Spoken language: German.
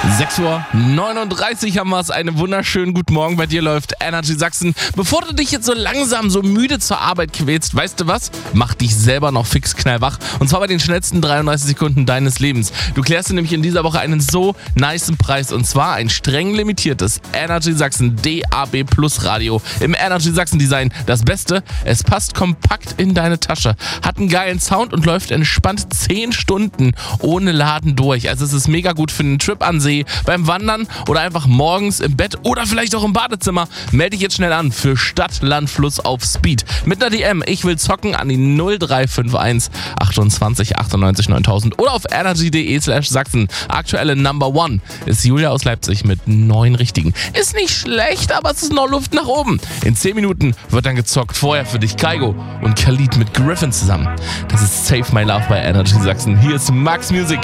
6:39 Uhr haben wir es. Einen wunderschönen guten Morgen. Bei dir läuft Energy Sachsen. Bevor du dich jetzt so langsam so müde zur Arbeit quälst, weißt du was? Mach dich selber noch fix knallwach. Und zwar bei den schnellsten 33 Sekunden deines Lebens. Du klärst dir nämlich in dieser Woche einen so nicen Preis. Und zwar ein streng limitiertes Energy Sachsen DAB Plus Radio im Energy Sachsen Design. Das Beste, es passt kompakt in deine Tasche, hat einen geilen Sound und läuft entspannt 10 Stunden ohne Laden durch. Also es ist mega gut für einen Trip an See, beim Wandern oder einfach morgens im Bett oder vielleicht auch im Badezimmer. Melde dich jetzt schnell an für Stadt, Land, Fluss auf Speed. Mit einer DM, ich will zocken, an die 0351 28 98 9000 oder auf energy.de/Sachsen. Aktuelle Number One ist Julia aus Leipzig mit 9 Richtigen. Ist nicht schlecht, aber es ist noch Luft nach oben. In 10 Minuten wird dann gezockt. Vorher für dich Kaigo und Khalid mit Griffin zusammen. Das ist Save My Love bei Energy Sachsen. Hier ist Max Music.